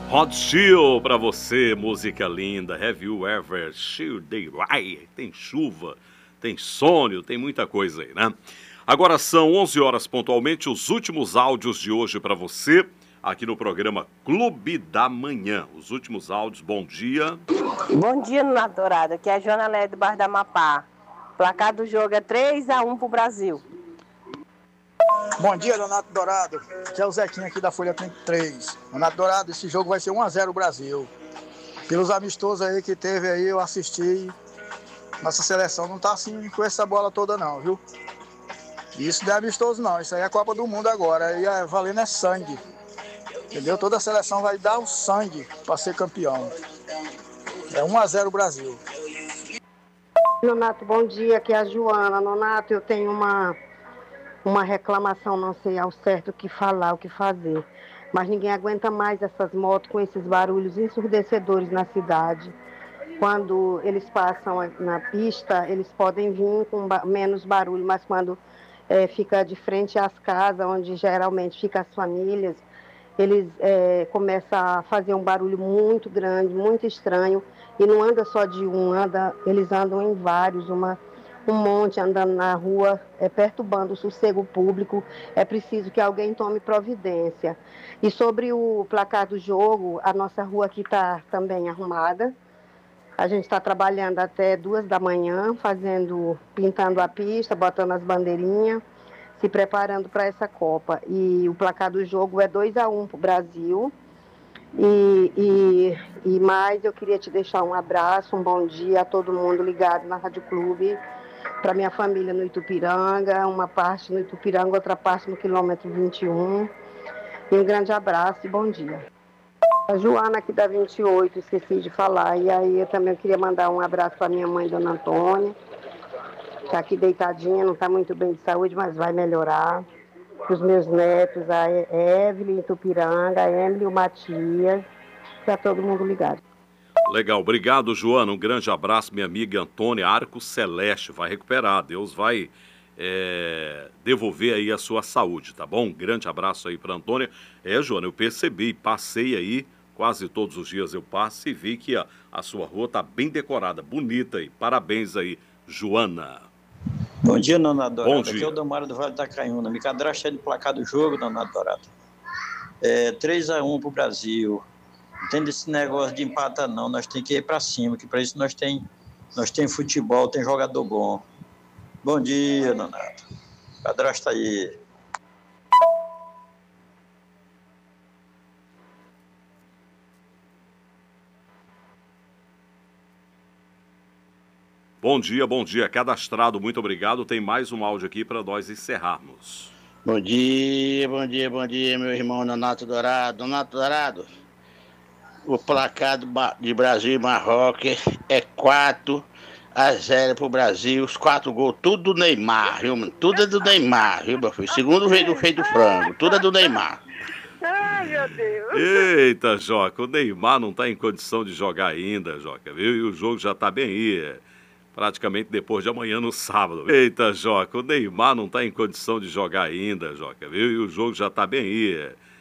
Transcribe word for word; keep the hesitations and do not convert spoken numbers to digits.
Rod Stewart pra você, música linda. Have you ever seen the rain? Tem chuva, tem sonho, tem muita coisa aí, né? Agora são onze horas pontualmente, os últimos áudios de hoje pra você, aqui no programa Clube da Manhã. Os últimos áudios, bom dia. Bom dia, Nona Dourado. Aqui é a Joana Léo do bairro da Amapá. O placar do jogo é três a um pro Brasil. Bom dia, Leonardo Dourado. Aqui é o Zequinha aqui da Folha trinta e três. Leonardo Dourado, esse jogo vai ser um a zero Brasil. Pelos amistosos aí que teve aí, eu assisti. Nossa seleção não tá assim com essa bola toda não, viu? Isso não é amistoso não, isso aí é a Copa do Mundo agora. Aí é, valendo é sangue. Entendeu? Toda a seleção vai dar o sangue para ser campeão. É um a zero Brasil. Nonato, bom dia. Aqui é a Joana. Nonato, eu tenho uma... uma reclamação, não sei ao certo o que falar, o que fazer. Mas ninguém aguenta mais essas motos com esses barulhos ensurdecedores na cidade. Quando eles passam na pista, eles podem vir com ba- menos barulho, mas quando é, fica de frente às casas, onde geralmente ficam as famílias, eles é, começam a fazer um barulho muito grande, muito estranho, e não anda só de um, anda, eles andam em vários, uma um monte andando na rua, é, perturbando o sossego público. É preciso que alguém tome providência. E sobre o placar do jogo, a nossa rua aqui está também arrumada. A gente está trabalhando até duas da manhã, fazendo, pintando a pista, botando as bandeirinhas, se preparando para essa Copa. E o placar do jogo é dois a um para o Brasil. E, e, e mais, eu queria te deixar um abraço, um bom dia a todo mundo ligado na Rádio Clube. Para minha família no Itupiranga, uma parte no Itupiranga, outra parte no quilômetro vinte e um. E um grande abraço e bom dia. A Joana aqui da vinte e oito, esqueci de falar. E aí eu também queria mandar um abraço para minha mãe, Dona Antônia. Está aqui deitadinha, não está muito bem de saúde, mas vai melhorar. Para os meus netos, a Evelyn Itupiranga, a Emily e o Matias. Para todo mundo ligado. Legal, obrigado, Joana. Um grande abraço, minha amiga Antônia. Arco Celeste vai recuperar. Deus vai é, devolver aí a sua saúde, tá bom? Um grande abraço aí para Antônia. É, Joana, eu percebi, passei aí, quase todos os dias eu passo e vi que a, a sua rua tá bem decorada, bonita aí. Parabéns aí, Joana. Bom dia, Nona Dourado. Bom dia. Aqui é o Damaro do Vale da Canhuna. Me cadastra aí no placar do jogo, Nona Dourado. É três a um pro Brasil. Não tem desse negócio de empatar, não. Nós temos que ir para cima, que para isso nós tem, nós tem futebol, tem jogador bom. Bom dia, Donato. Cadastra aí. Bom dia, bom dia. Cadastrado, muito obrigado. Tem mais um áudio aqui para nós encerrarmos. Bom dia, bom dia, bom dia, meu irmão Nonato Dourado. Nonato Dourado, o placar do Ba- de Brasil e Marrocos é quatro a zero pro Brasil. Os quatro gols, tudo do Neymar, viu, mano? Tudo é do Neymar, viu, meu filho? Segundo veio do feio do frango, tudo é do Neymar. Ai, meu Deus. Eita, Joca, o Neymar não está em condição de jogar ainda, Joca, viu? E o jogo já está bem aí, é, praticamente depois de amanhã no sábado. Eita, Joca, o Neymar não está em condição de jogar ainda, Joca, viu? E o jogo já está bem aí, é,